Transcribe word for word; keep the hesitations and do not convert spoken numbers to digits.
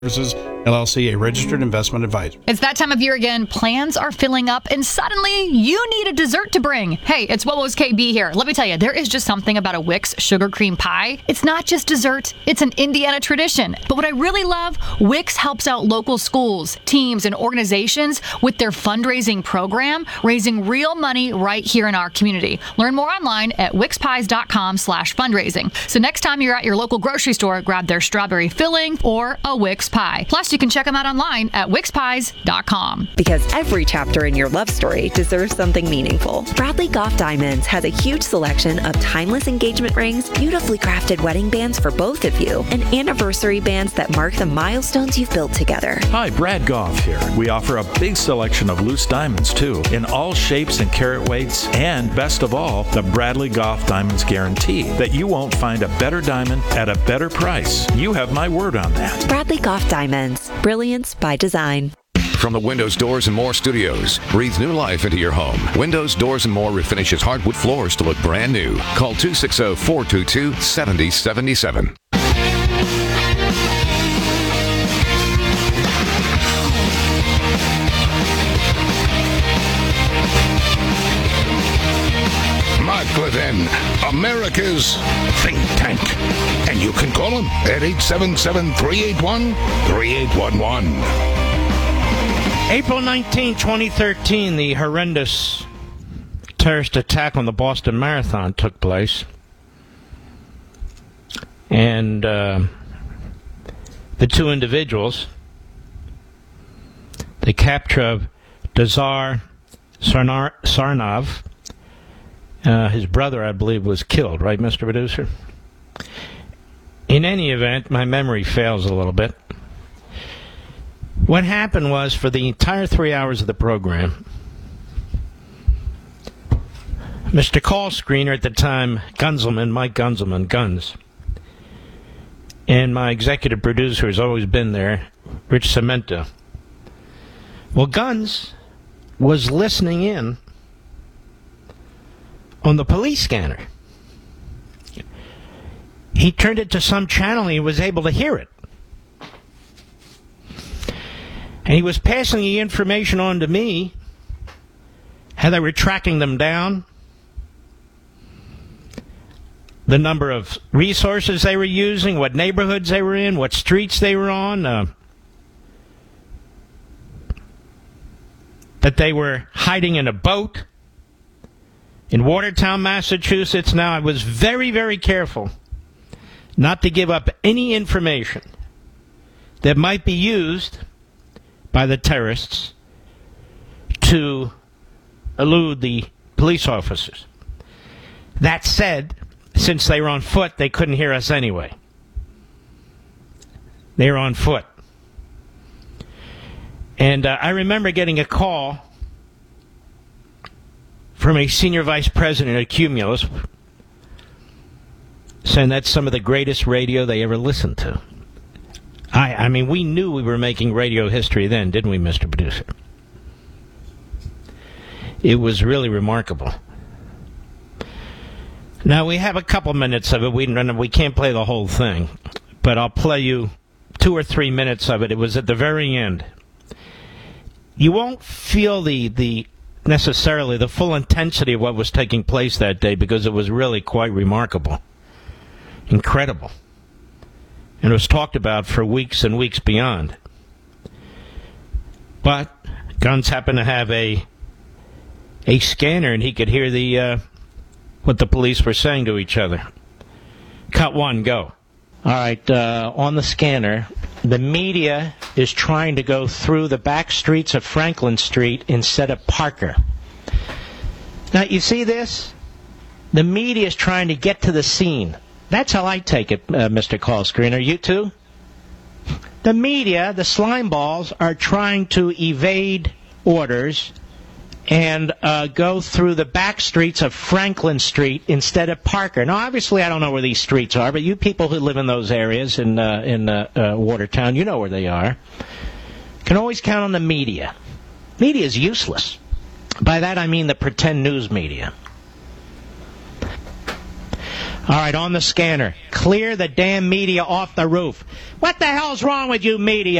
Services, L L C, a registered investment advisor. It's that time of year again. Plans are filling up, and suddenly you need a dessert to bring. Hey, it's Wowo's K B here. Let me tell you, there is just something about a Wix sugar cream pie. It's not just dessert, it's an Indiana tradition. But what I really love, Wix helps out local schools, teams, and organizations with their fundraising program, raising real money right here in our community. Learn more online at wixpies.com slash fundraising. So next time you're at your local grocery store, grab their strawberry filling or a Wix pie. Plus, you can check them out online at wix pies dot com. Because every chapter in your love story deserves something meaningful. Bradley Goff Diamonds has a huge selection of timeless engagement rings, beautifully crafted wedding bands for both of you, and anniversary bands that mark the milestones you've built together. Hi, Brad Goff here. We offer a big selection of loose diamonds, too, in all shapes and carat weights, and best of all, the Bradley Goff Diamonds guarantee that you won't find a better diamond at a better price. You have my word on that. Bradley Goff Diamonds. Brilliance by design. From the Windows, Doors, and More studios, breathe new life into your home. Windows, Doors, and More refinishes hardwood floors to look brand new. Call two six zero, four two two, seven zero seven seven. Mark Levin, America's think tank. And you can call him at eight seven seven, three eight one, three eight one one. April nineteenth, twenty thirteen, the horrendous terrorist attack on the Boston Marathon took place. And uh, the two individuals, the capture of Dazar Sarnar- Sarnav, uh, his brother, I believe, was killed, right, Mister Producer? In any event, my memory fails a little bit. What happened was, for the entire three hours of the program, Mister Call Screener at the time, Gunzelman, Mike Gunzelman, Guns, and my executive producer has always been there, Rich Cemento. Well, Guns was listening in on the police scanner. He turned it to some channel and he was able to hear it. And he was passing the information on to me, how they were tracking them down, the number of resources they were using, what neighborhoods they were in, what streets they were on, uh, that they were hiding in a boat in Watertown, Massachusetts. Now, I was very, very careful not to give up any information that might be used by the terrorists to elude the police officers. That said, since they were on foot, they couldn't hear us anyway. They were on foot. And uh, I remember getting a call from a senior vice president at Cumulus saying that's some of the greatest radio they ever listened to. I, I mean, we knew we were making radio history then, didn't we, Mister Producer? It was really remarkable. Now, we have a couple minutes of it. We, we can't play the whole thing, but I'll play you two or three minutes of it. It was at the very end. You won't feel the, the necessarily the full intensity of what was taking place that day because it was really quite remarkable. Incredible. And it was talked about for weeks and weeks beyond. But Guns happened to have a a scanner, and he could hear the uh, what the police were saying to each other. Cut one, go. All right, uh, on the scanner, the media is trying to go through the back streets of Franklin Street instead of Parker. Now, you see this? The media is trying to get to the scene. That's how I take it, uh, Mister Call Screener. You too? The media, the slime balls, are trying to evade orders and uh, go through the back streets of Franklin Street instead of Parker. Now, obviously, I don't know where these streets are, but you people who live in those areas in uh, in uh, uh, Watertown, you know where they are. Can always count on the media. Media is useless. By that, I mean the pretend news media. All right, on the scanner. Clear the damn media off the roof. What the hell's wrong with you, media?